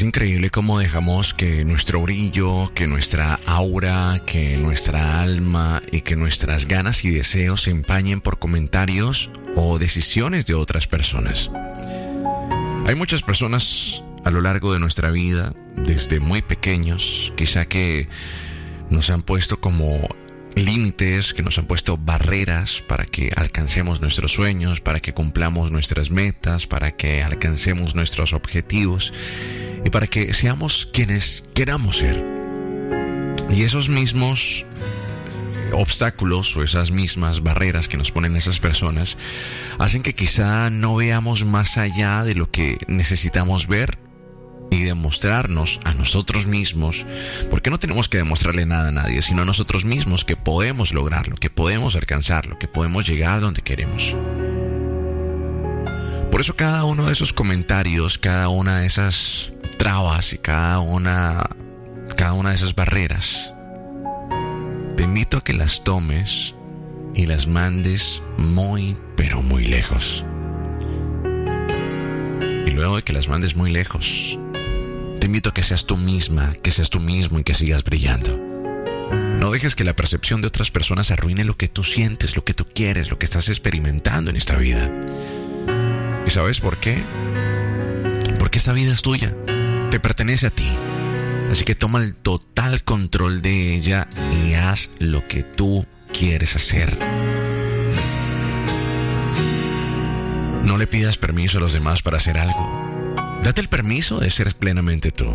increíble cómo dejamos que nuestro brillo, que nuestra aura, que nuestra alma y que nuestras ganas y deseos se empañen por comentarios o decisiones de otras personas. Hay muchas personas a lo largo de nuestra vida, desde muy pequeños, quizá que nos han puesto como límites, que nos han puesto barreras para que alcancemos nuestros sueños, para que cumplamos nuestras metas, para que alcancemos nuestros objetivos y para que seamos quienes queramos ser. Y esos mismos obstáculos o esas mismas barreras que nos ponen esas personas hacen que quizá no veamos más allá de lo que necesitamos ver y demostrarnos a nosotros mismos, porque no tenemos que demostrarle nada a nadie, sino a nosotros mismos que podemos lograrlo, que podemos alcanzarlo, que podemos llegar a donde queremos. Por eso cada uno de esos comentarios, cada una de esas trabas y cada una de esas barreras, te invito a que las tomes y las mandes muy, pero muy lejos. Y luego de que las mandes muy lejos, te invito a que seas tú misma, que seas tú mismo y que sigas brillando. No dejes que la percepción de otras personas arruine lo que tú sientes, lo que tú quieres, lo que estás experimentando en esta vida. ¿Y sabes por qué? Porque esta vida es tuya, te pertenece a ti. Así que toma el total control de ella y haz lo que tú quieres hacer. No le pidas permiso a los demás para hacer algo. Date el permiso de ser plenamente tú.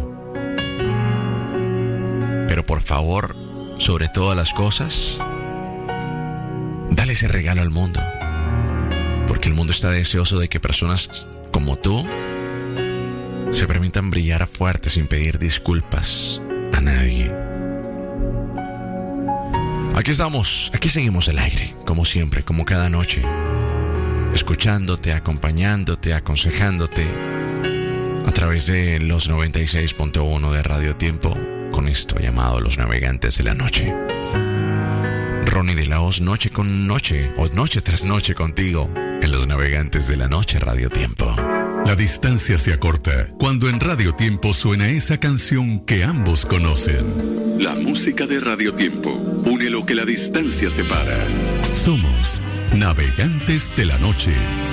Pero por favor, sobre todas las cosas, dale ese regalo al mundo. Porque el mundo está deseoso de que personas como tú se permitan brillar fuerte sin pedir disculpas a nadie. Aquí estamos, aquí seguimos al aire, como siempre, como cada noche, escuchándote, acompañándote, aconsejándote a través de los 96.1 de Radio Tiempo, con esto llamado Los Navegantes de la Noche. Ronnie de la Hoz, noche con noche, o noche tras noche contigo, en Los Navegantes de la Noche, Radio Tiempo. La distancia se acorta cuando en Radio Tiempo suena esa canción que ambos conocen. La música de Radio Tiempo une lo que la distancia separa. Somos Navegantes de la Noche.